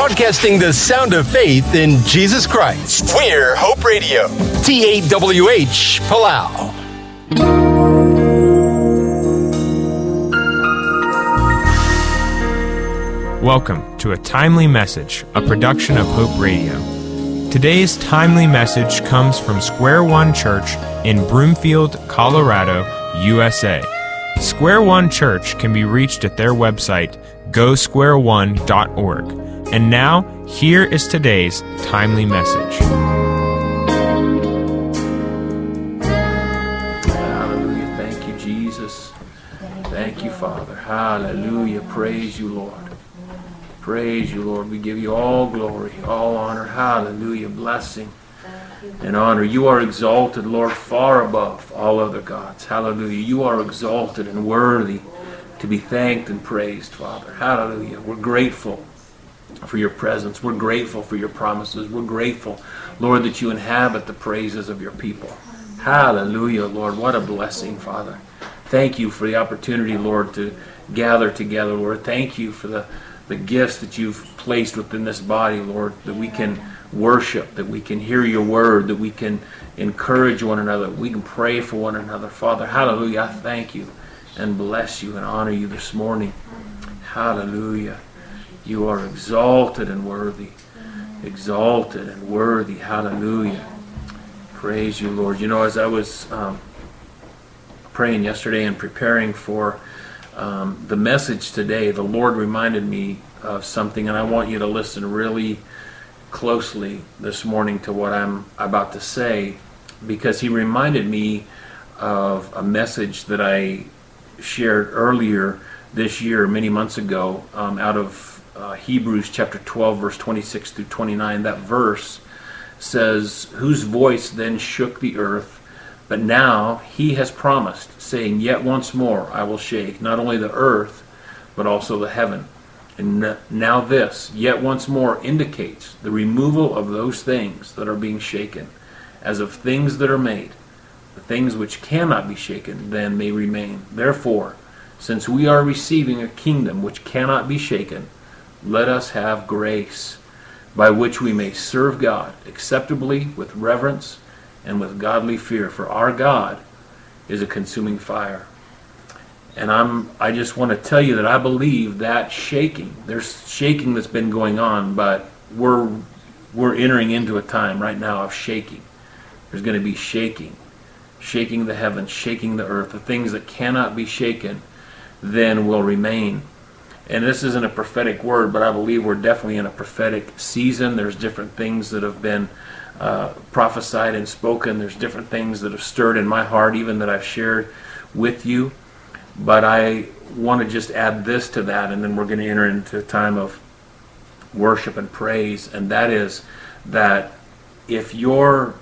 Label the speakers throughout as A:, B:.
A: broadcasting the sound of faith in Jesus Christ. We're Hope Radio, TAWH, Palau.
B: Welcome to A Timely Message, a production of Hope Radio. Today's timely message comes from Square One Church in Broomfield, Colorado, USA. Square One Church can be reached at their website, gosquareone.org. And now, here is today's timely message.
C: Hallelujah. Thank you, Jesus. Thank you, Father. Hallelujah. Praise you, Lord. Praise you, Lord. We give you all glory, all honor. Hallelujah. Blessing and honor. You are exalted, Lord, far above all other gods. Hallelujah. You are exalted and worthy to be thanked and praised, Father. Hallelujah. We're grateful for your presence. We're grateful for your promises. We're grateful, Lord, that you inhabit the praises of your people. Hallelujah, Lord. What a blessing, Father. Thank you for the opportunity, Lord, to gather together, Lord. Thank you for the gifts that you've placed within this body, Lord, that we can worship, that we can hear your word, that we can encourage one another, we can pray for one another. Father, hallelujah, I thank you and bless you and honor you this morning. Hallelujah. You are exalted and worthy. Exalted and worthy. Hallelujah. Praise you, Lord. You know, as I was praying yesterday and preparing for the message today, the Lord reminded me of something, and I want you to listen really closely this morning to what I'm about to say, because He reminded me of a message that I shared earlier this year, many months ago, out of Hebrews chapter 12, verse 26 through 29. That verse says, "Whose voice then shook the earth, but now He has promised, saying, Yet once more I will shake, not only the earth, but also the heaven. And now this, yet once more, indicates the removal of those things that are being shaken, as of things that are made. The things which cannot be shaken then may remain. Therefore, since we are receiving a kingdom which cannot be shaken, let us have grace, by which we may serve God acceptably with reverence and with godly fear. For our God is a consuming fire." And I just want to tell you that I believe that shaking, there's shaking that's been going on, but we're entering into a time right now of shaking. There's going to be shaking the heavens, shaking the earth. The things that cannot be shaken then will remain. And this isn't a prophetic word, but I believe we're definitely in a prophetic season. There's different things that have been prophesied and spoken. There's different things that have stirred in my heart, even that I've shared with you. But I want to just add this to that, and then we're going to enter into a time of worship and praise. And that is that if your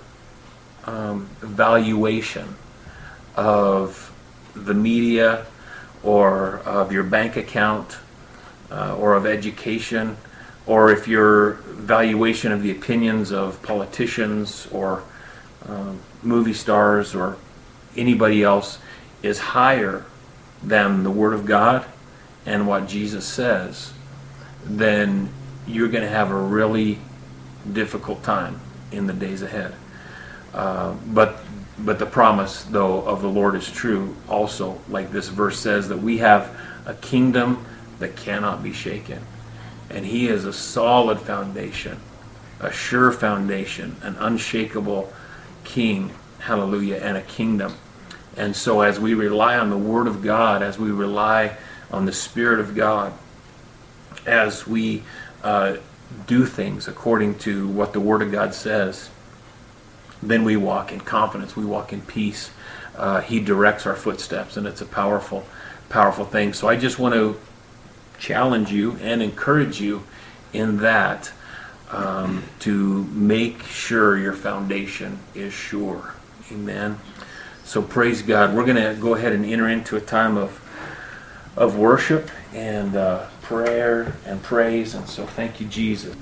C: valuation of the media or of your bank account or of education, or if your valuation of the opinions of politicians or movie stars or anybody else is higher than the Word of God and what Jesus says, then you're going to have a really difficult time in the days ahead. But the promise, though, of the Lord is true also, like this verse says, that we have a kingdom that cannot be shaken. And He is a solid foundation, a sure foundation, an unshakable King, hallelujah, and a kingdom. And so as we rely on the Word of God, as we rely on the Spirit of God, as we do things according to what the Word of God says, then we walk in confidence, we walk in peace. He directs our footsteps, and it's a powerful, powerful thing. So I just want to challenge you and encourage you in that, to make sure your foundation is sure. Amen. So praise God. We're going to go ahead and enter into a time of worship and prayer and praise. And so thank you, Jesus.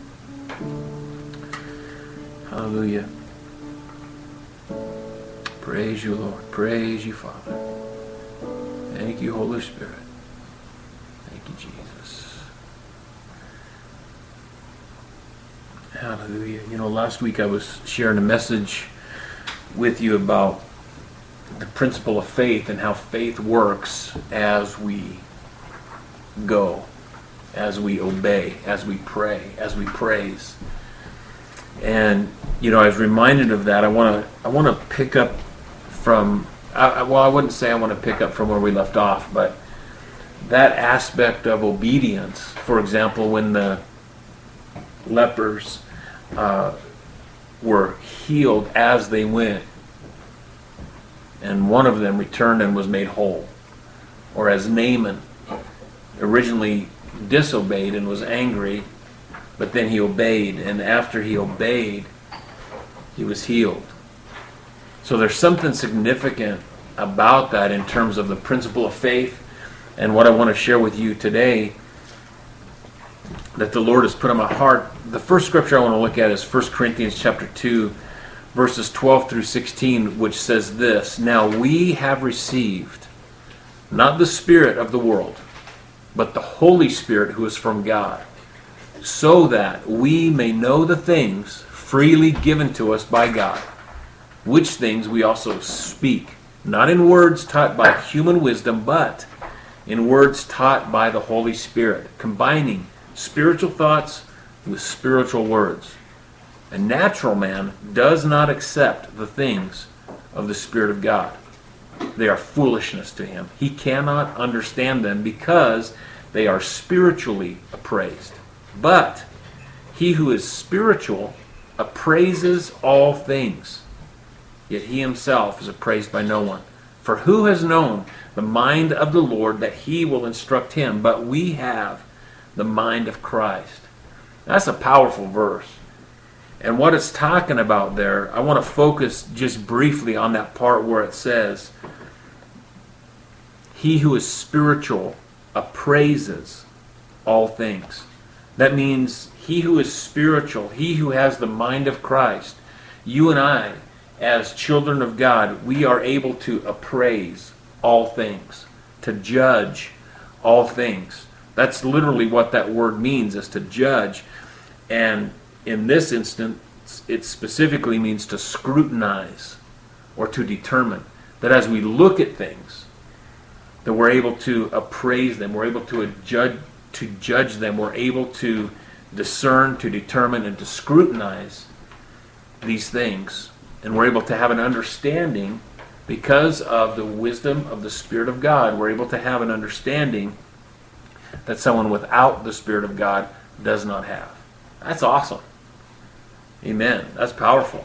C: Hallelujah. Praise you, Lord. Praise you, Father. Thank you, Holy Spirit. Thank you, Jesus. Hallelujah. Last week I was sharing a message with you about the principle of faith and how faith works as we go, as we obey, as we pray, as we praise. And I was reminded of that. I want to pick up from I wouldn't say I want to pick up from where we left off, but that aspect of obedience. For example, when the lepers were healed as they went, and one of them returned and was made whole. Or as Naaman originally disobeyed and was angry, but then he obeyed, and after he obeyed, he was healed. So there's something significant about that in terms of the principle of faith, and what I want to share with you today that the Lord has put on my heart. The first scripture I want to look at is 1 Corinthians chapter 2, verses 12 through 16, which says this: "Now we have received not the spirit of the world, but the Holy Spirit who is from God, so that we may know the things freely given to us by God, which things we also speak, not in words taught by human wisdom, but in words taught by the Holy Spirit, combining spiritual thoughts with spiritual words. A natural man does not accept the things of the Spirit of God. They are foolishness to him. He cannot understand them because they are spiritually appraised. But he who is spiritual appraises all things, yet he himself is appraised by no one. For who has known the mind of the Lord that he will instruct him? But we have the mind of Christ." That's a powerful verse. And what it's talking about there, I want to focus just briefly on that part where it says, he who is spiritual appraises all things. That means he who is spiritual, he who has the mind of Christ, you and I, as children of God, we are able to appraise all things, to judge all things. That's literally what that word means, is to judge. And in this instance, it specifically means to scrutinize or to determine. That as we look at things, that we're able to appraise them, we're able to judge them, we're able to discern, to determine, and to scrutinize these things. And we're able to have an understanding, because of the wisdom of the Spirit of God, we're able to have an understanding that someone without the Spirit of God does not have. That's awesome. Amen. That's powerful.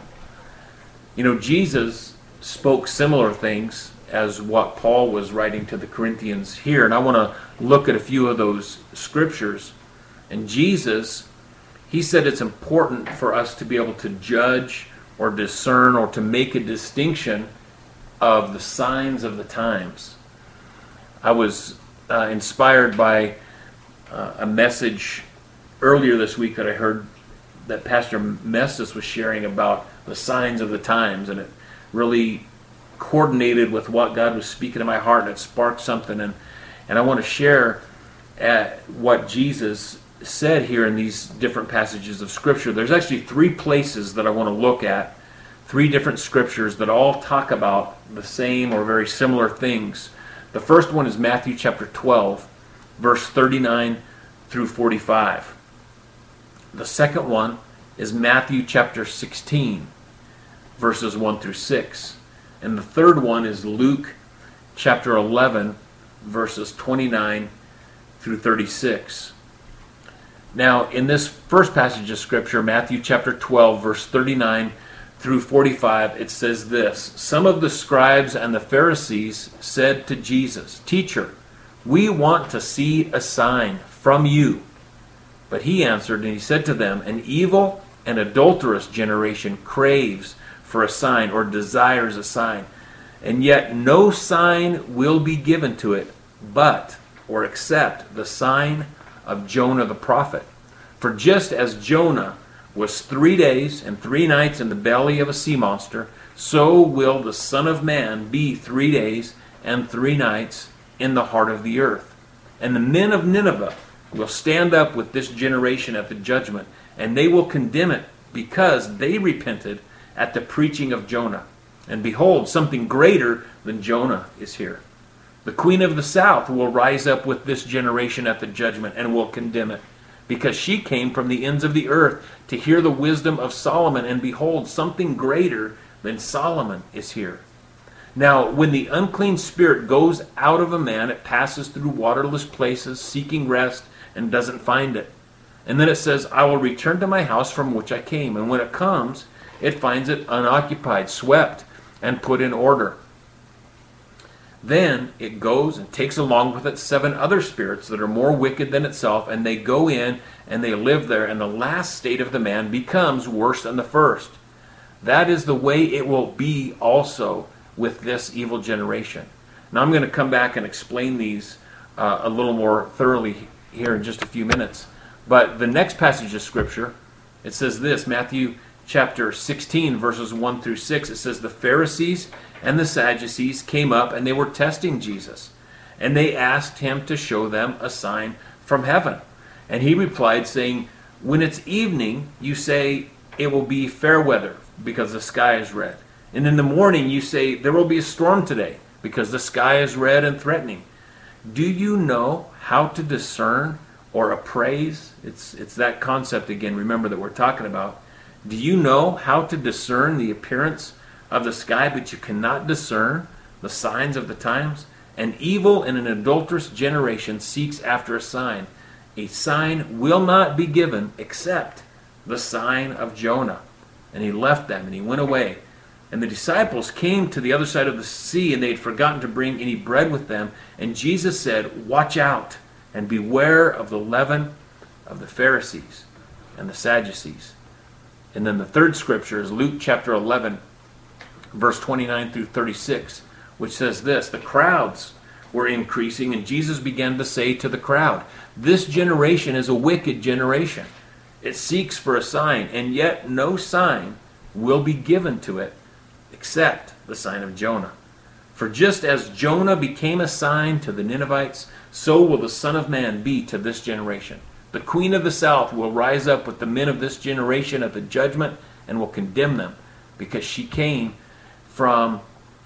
C: Jesus spoke similar things as what Paul was writing to the Corinthians here. And I want to look at a few of those scriptures. And Jesus, he said it's important for us to be able to judge or discern or to make a distinction of the signs of the times. I was inspired by a message earlier this week that I heard that Pastor Mestis was sharing about the signs of the times, and it really coordinated with what God was speaking to my heart, and it sparked something. And I want to share what Jesus said here in these different passages of Scripture. There's actually 3 places that I want to look at, 3 different Scriptures that all talk about the same or very similar things. The first one is Matthew chapter 12, verse 39 through 45. The second one is Matthew chapter 16, verses 1 through 6. And the third one is Luke chapter 11, verses 29 through 36. Now, in this first passage of Scripture, Matthew chapter 12, verse 39 through 45, it says this: "Some of the scribes and the Pharisees said to Jesus, 'Teacher, we want to see a sign from you.' But he answered and he said to them, 'An evil and adulterous generation craves for a sign,' or desires a sign, 'and yet no sign will be given to it but, or except, the sign of Jonah the prophet. For just as Jonah was 3 days and 3 nights in the belly of a sea monster, so will the Son of Man be 3 days and 3 nights in the heart of the earth. And the men of Nineveh will stand up with this generation at the judgment, and they will condemn it because they repented at the preaching of Jonah. And behold, something greater than Jonah is here. The queen of the south will rise up with this generation at the judgment and will condemn it, because she came from the ends of the earth to hear the wisdom of Solomon, and behold, something greater than Solomon is here. Now, when the unclean spirit goes out of a man, it passes through waterless places, seeking rest, and doesn't find it. And then it says, I will return to my house from which I came. And when it comes, it finds it unoccupied, swept, and put in order. Then it goes and takes along with it 7 other spirits that are more wicked than itself, and they go in and they live there, and the last state of the man becomes worse than the first. That is the way it will be also with this evil generation. Now I'm going to come back and explain these a little more thoroughly here in just a few minutes. But the next passage of Scripture, it says this, Matthew chapter 16, verses 1 through 6, it says, the Pharisees and the Sadducees came up, and they were testing Jesus. And they asked him to show them a sign from heaven. And he replied, saying, when it's evening, you say it will be fair weather, because the sky is red. And in the morning you say, there will be a storm today, because the sky is red and threatening. Do you know how to discern or appraise? It's that concept again, remember, that we're talking about. Do you know how to discern the appearance of the sky, but you cannot discern the signs of the times? An evil and an adulterous generation seeks after a sign. A sign will not be given except the sign of Jonah. And he left them, and he went away. And the disciples came to the other side of the sea, and they had forgotten to bring any bread with them. And Jesus said, watch out, and beware of the leaven of the Pharisees and the Sadducees. And then the third scripture is Luke chapter 11, verse 29 through 36, which says this, the crowds were increasing, and Jesus began to say to the crowd, this generation is a wicked generation. It seeks for a sign, and yet no sign will be given to it except the sign of Jonah. For just as Jonah became a sign to the Ninevites, so will the Son of Man be to this generation. The queen of the south will rise up with the men of this generation at the judgment and will condemn them, because she came from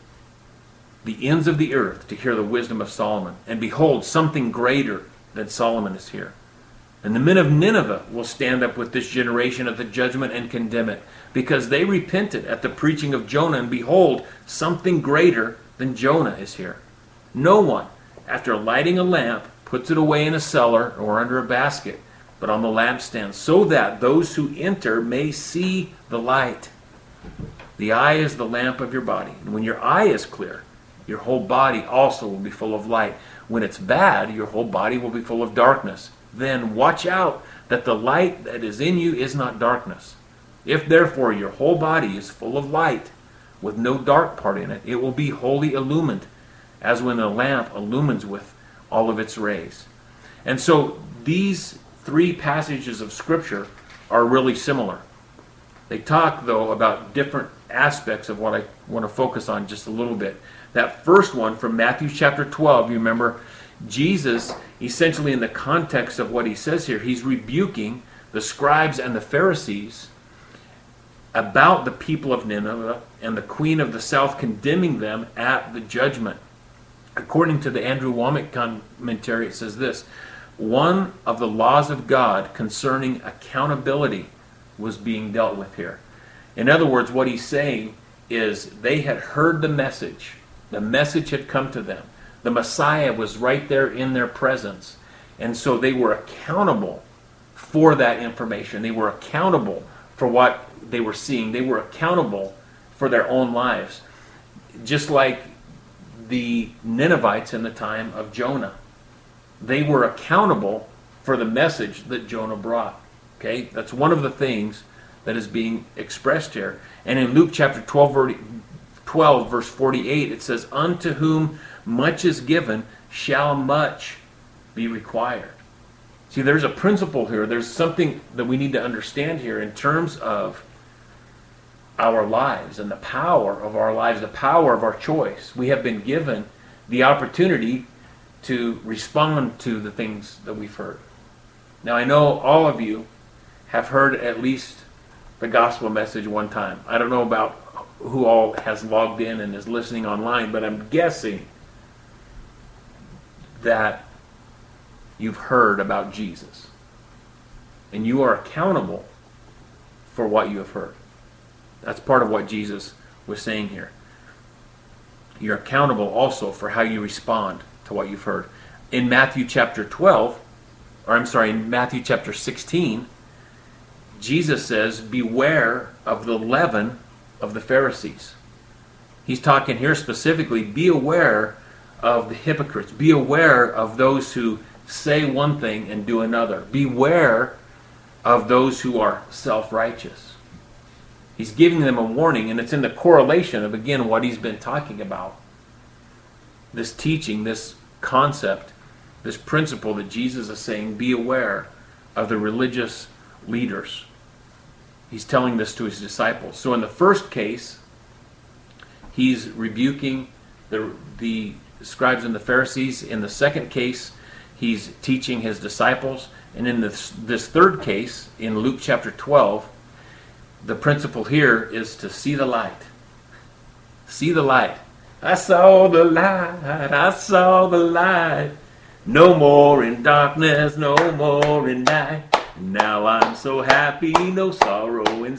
C: the ends of the earth to hear the wisdom of Solomon. And behold, something greater than Solomon is here. And the men of Nineveh will stand up with this generation at the judgment and condemn it, because they repented at the preaching of Jonah, and behold, something greater than Jonah is here. No one, after lighting a lamp, puts it away in a cellar or under a basket, but on the lampstand, so that those who enter may see the light. The eye is the lamp of your body, and when your eye is clear, your whole body also will be full of light. When it's bad, your whole body will be full of darkness. Then watch out that the light that is in you is not darkness. If therefore your whole body is full of light, with no dark part in it, it will be wholly illumined, as when a lamp illumines with all of its rays. And so these 3 passages of Scripture are really similar. They talk, though, about different aspects of what I want to focus on just a little bit. That first one from Matthew chapter 12, you remember, Jesus, essentially in the context of what he says here, he's rebuking the scribes and the Pharisees about the people of Nineveh and the queen of the south, condemning them at the judgment. According to the Andrew Womack commentary, it says this, one of the laws of God concerning accountability was being dealt with here. In other words, what he's saying is they had heard the message. The message had come to them. The Messiah was right there in their presence. And so they were accountable for that information. They were accountable for what they were seeing. They were accountable for their own lives. Just like the Ninevites in the time of Jonah. They were accountable for the message that Jonah brought. Okay? That's one of the things that is being expressed here. And in Luke chapter 12, verse 48, it says, unto whom much is given shall much be required. See, there's a principle here. There's something that we need to understand here in terms of our lives and the power of our lives, the power of our choice. We have been given the opportunity to respond to the things that we've heard. Now I know all of you have heard at least the gospel message one time. I don't know about who all has logged in and is listening online, but I'm guessing that you've heard about Jesus. And you are accountable for what you have heard. That's part of what Jesus was saying here. You're accountable also for how you respond to what you've heard. In Matthew chapter 16, Jesus says, beware of the leaven of the Pharisees. He's talking here specifically, be aware of the hypocrites. Be aware of those who say one thing and do another. Beware of those who are self-righteous. He's giving them a warning, and it's in the correlation of, again, what he's been talking about. This teaching, this concept, this principle that Jesus is saying, be aware of the religious leaders. He's telling this to his disciples. So in the first case, he's rebuking the scribes and the Pharisees. In the second case, he's teaching his disciples. And in this third case, in Luke chapter 12, the principle here is to see the light. See the light. I saw the light. I saw the light. No more in darkness, no more in night. Now I'm so happy, no sorrow in